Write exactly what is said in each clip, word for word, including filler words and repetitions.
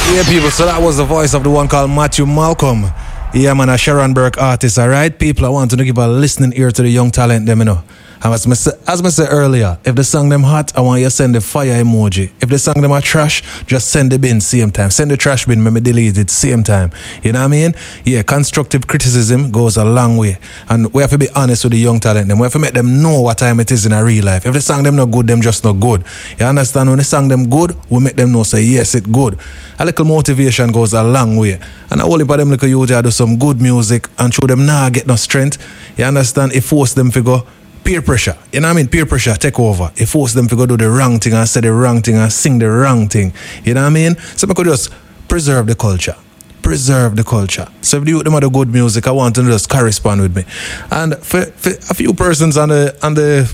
Yeah, people, so that was the voice of the one called Matthew Malcolm. Yeah, man, a Sharon Burke artist, all right? People, I want to give a listening ear to the young talent, them, you know. And as I, say, as I said earlier, if the song them hot, I want you to send the fire emoji. If the song them are trash, just send the bin same time. Send the trash bin, maybe delete it same time. You know what I mean? Yeah, constructive criticism goes a long way. And we have to be honest with the young talent them. We have to make them know what time it is in a real life. If the song them not good, them just not good. You understand? When the song them good, we make them know, say, yes, it good. A little motivation goes a long way. And I only for them little youth do some good music and show them nah get no strength. You understand? It force them to go peer pressure. You know what I mean? Peer pressure take over. It force them to go do the wrong thing and say the wrong thing and sing the wrong thing. You know what I mean? So I could just preserve the culture. Preserve the culture. So if you them the good music, I want them to just correspond with me. And for, for a few persons on the on the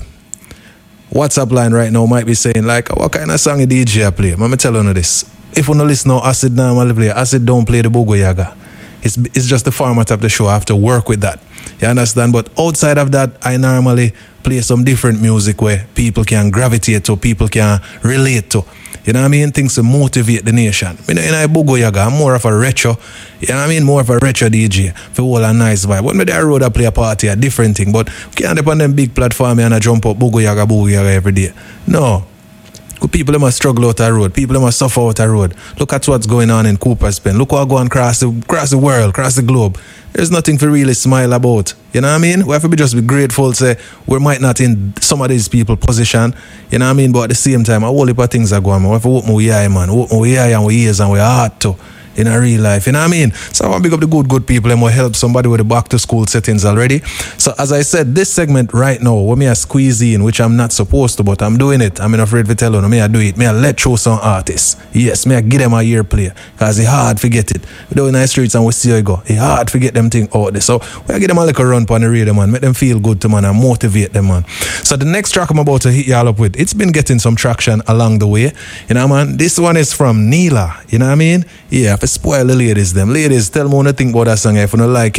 WhatsApp line right now might be saying like, what kind of song a D J play? Let me tell you this. If you don't listen to Acid normally play, Acid don't play the Bogo Yaga. It's, it's just the format of the show. I have to work with that. You understand? But outside of that, I normally play some different music where people can gravitate to, people can relate to. You know what I mean? Things to motivate the nation. You know, in a Bogo Yaga, I'm more of a retro. You know what I mean? More of a retro D J for all a nice vibe. When me there road I play a party, a different thing. But we can't depend on them big platform and I jump up Bogo Yaga, Bogo Yaga every day. No. People must struggle out the road. People must suffer out the road. Look at what's going on in Cooper's Pen. Look what going across the, across the world, across the globe. There's nothing to really smile about. You know what I mean? We have to be just be grateful, say, we might not in some of these people's position. You know what I mean? But at the same time, a whole heap of things are going on. We have to open our eye, man. Open our eye and our ears and our heart too. In a real life, you know what I mean? So I want to pick up the good, good people and will help somebody with the back to school settings already. So as I said, this segment right now, what me I squeeze in, which I'm not supposed to, but I'm doing it. I'm not afraid to tell you, me I do it. Me I let show some artists. Yes, me I give them a ear play. Because it's hard to get it. We do in the streets and we see how it go. It's hard to get them thing out there. So we I give them a little run on the radio, man. Make them feel good to man and motivate them, man. So the next track I'm about to hit y'all up with, it's been getting some traction along the way. You know, man? This one is from Neela. You know what I mean? Yeah, if I spoil the ladies, them. Ladies, tell me what you think about that song if you don't like it.